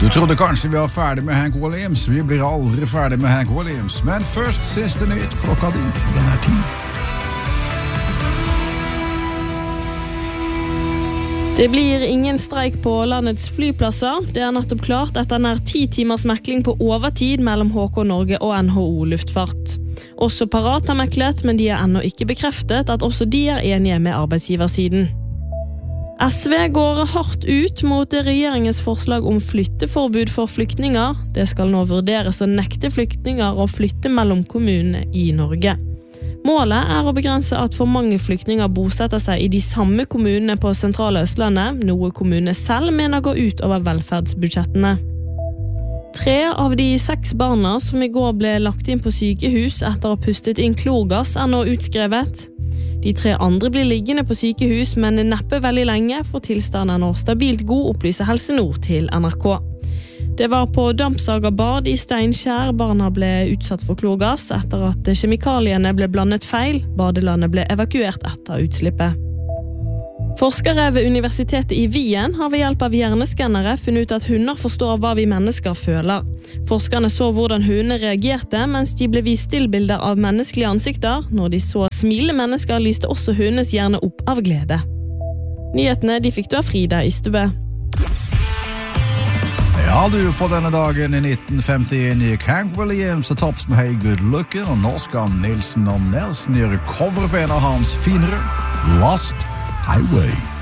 Du trodde kanskje vi var ferdig med Hank Williams. Vi blir aldri ferdig med Hank Williams. Men først siste nytt klokka di. Den 10. Det blir ingen streik på landets flyplasser. Det nettopp klart etter nær 10 timers mekling på overtid mellom HK Norge og NHO Luftfart. Også Parat har meklet, men de har ennå ikke bekreftet at også de enige med arbeidsgiversiden. SV går hardt ut mot regjeringens forslag om flytteforbud for flyktninger. Det skal nå vurderes å nekte flyktninger å flytte mellom kommunene i Norge. Målet å begrense at for mange flyktninger bosetter seg i de samme kommunene på sentrale Østlandet, noe kommunene selv mener går ut over velferdsbudsjettene. 3 av de 6 barna som i går ble lagt inn på sykehus etter å ha pustet inn klorgass nå utskrevet. De 3 andre blir liggende på sykehus, men neppe veldig lenge for tilstanden nå stabilt god, opplyser Helse Nord til NRK. Det var på Dampsager bad i Steinkjer barna ble utsatt for klorgass etter at kjemikaliene ble blandet feil. Badelandet ble evakuert etter utslippet. Forskere ved Universitetet i Wien har ved hjelp av hjerneskannere funnet ut at hunder forstår hva vi mennesker føler. Forskerne så hvordan hundene reagerte mens de ble vist stillbilder av menneskelige ansikter. Når de så smilende mennesker, lyste også hundenes hjerne opp av glede. Nyhetene de fikk du av Frida Ystebø. Ja, du, på denne dagen i 1951 gikk Hank Williams til topps med Hey Good Lookin', og nå skal Nilsen og Nelson gjøre cover på en av hans finere, Lost Highway.